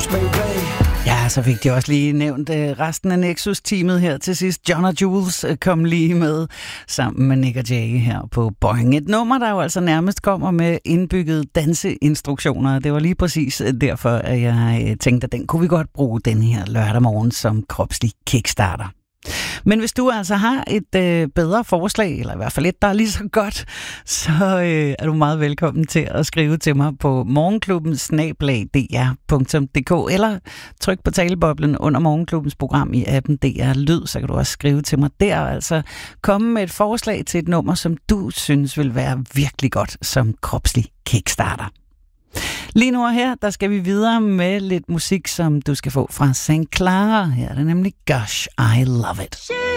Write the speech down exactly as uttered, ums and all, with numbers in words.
baby. Ja, så fik de også lige nævnt uh, resten af Nexus-teamet her til sidst. John og Jules uh, kom lige med sammen med Nick og Jay her på Boing. Et nummer, der jo altså nærmest kommer med indbyggede danseinstruktioner. Det var lige præcis derfor, at jeg uh, tænkte, at den kunne vi godt bruge den her lørdag morgen som kropslig kickstarter. Men hvis du altså har et øh, bedre forslag, eller i hvert fald et, der er lige så godt, så øh, er du meget velkommen til at skrive til mig på morgenklubben snabel-a d r punktum d k, eller tryk på taleboblen under Morgenklubbens program i appen D R Lyd, så kan du også skrive til mig der, og altså komme med et forslag til et nummer, som du synes vil være virkelig godt som kropslig kickstarter. Lige nu og her, der skal vi videre med lidt musik, som du skal få fra Saint Clara. Her er det nemlig Gosh, I Love It.